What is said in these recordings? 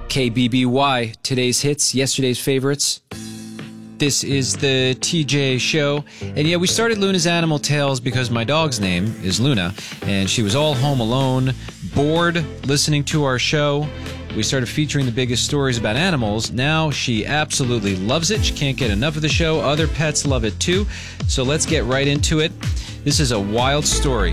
KBBY, today's hits, yesterday's favorites. This is the TJ Show. And yeah, we started Luna's Animal Tales because my dog's name is Luna, and she was all home alone, bored, listening to our show. We started featuring the biggest stories about animals. Now she absolutely loves it. She can't get enough of the show. Other pets love it too. So let's get right into it. This is a wild story.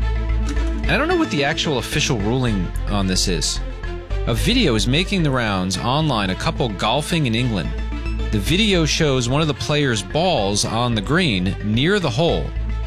And I don't know what the actual official ruling on this is. A video is making the rounds online, a couple golfing in England. The video shows one of the players' balls on the green near the hole.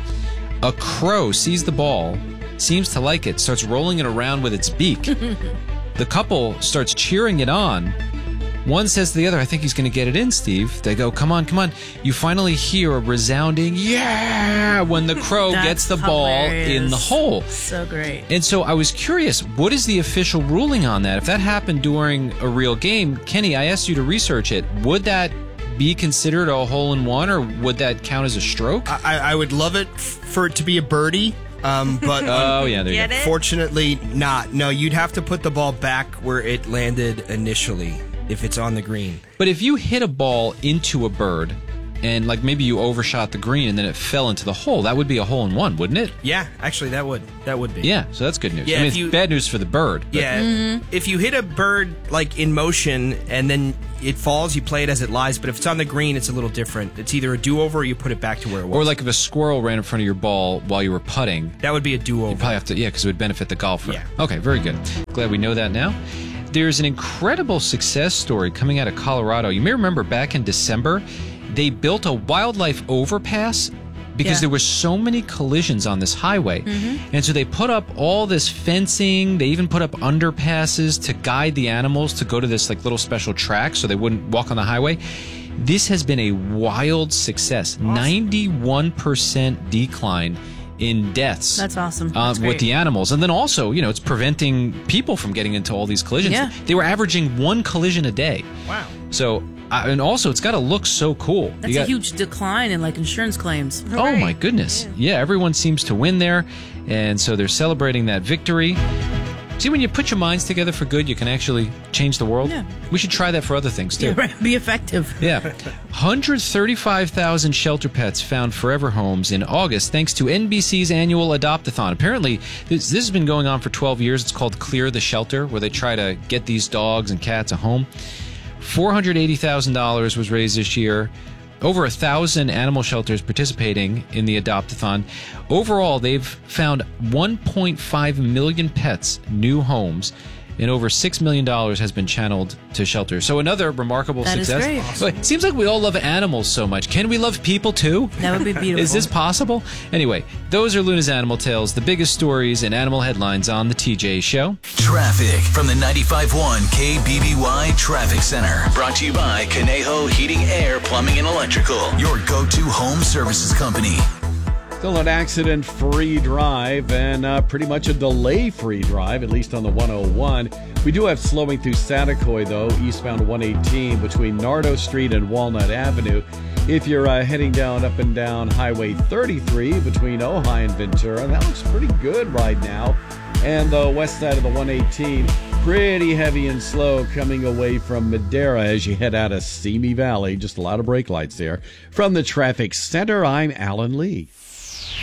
A crow sees the ball, seems to like it, starts rolling it around with its beak. The couple starts cheering it on. One says to the other, I think he's going to get it in, Steve. They go, come on, come on. You finally hear a resounding, yeah, when the crow gets the ball in the hole. So great. And so I was curious, what is the official ruling on that? If that happened during a real game, Kenny, I asked you to research it. Would that be considered a hole-in-one, or would that count as a stroke? I would love it for it to be a birdie. But oh, yeah, there you go. Fortunately not. No, you'd have to put the ball back where it landed initially if it's on the green. But if you hit a ball into a bird and like maybe you overshot the green and then it fell into the hole, that would be a hole-in-one, wouldn't it? Yeah, actually that would be. Yeah, so that's good news. Yeah, I mean, it's bad news for the bird. But. Yeah, if you hit a bird like in motion and then it falls, you play it as it lies. But if it's on the green, it's a little different. It's either a do-over or you put it back to where it was. Or like if a squirrel ran in front of your ball while you were putting. That would be a do-over. You probably have to, yeah, because it would benefit the golfer. Yeah. Okay, very good. Glad we know that now. There's an incredible success story coming out of Colorado. You may remember back in December, they built a wildlife overpass because there were so many collisions on this highway. And so they put up all this fencing. They even put up underpasses to guide the animals to go to this like little special track so they wouldn't walk on the highway. This has been a wild success. Awesome. 91% decline in deaths. That's awesome. With the animals. And then also, you know, it's preventing people from getting into all these collisions. Yeah. They were averaging one collision a day. Wow. So, and also, it's got to look so cool. That's a huge decline in like insurance claims. Oh my goodness. Yeah, everyone seems to win there. And so they're celebrating that victory. See, when you put your minds together for good, you can actually change the world. Yeah. We should try that for other things, too. Yeah, right. Be effective. Yeah. 135,000 shelter pets found forever homes in August thanks to NBC's annual Adopt-a-thon. Apparently, this has been going on for 12 years. It's called Clear the Shelter, where they try to get these dogs and cats a home. $480,000 was raised this year. Over 1,000 animal shelters participating in the Adopt-a-thon. Overall, they've found 1.5 million pets new homes, and over $6 million has been channeled to shelters. So another remarkable success. That is great. Awesome. It seems like we all love animals so much. Can we love people too? That would be beautiful. Is this possible? Anyway, those are Luna's Animal Tales, the biggest stories and animal headlines on the TJ Show. Traffic from the 95.1 KBBY Traffic Center. Brought to you by Conejo Heating, Air, Plumbing, and Electrical. Your go-to home services company. Still an accident-free drive and pretty much a delay-free drive, at least on the 101. We do have slowing through Satakoy, though, eastbound 118 between Nardo Street and Walnut Avenue. If you're heading up and down Highway 33 between Ojai and Ventura, that looks pretty good right now. And the west side of the 118, pretty heavy and slow coming away from Madera as you head out of Simi Valley. Just a lot of brake lights there. From the Traffic Center, I'm Alan Lee.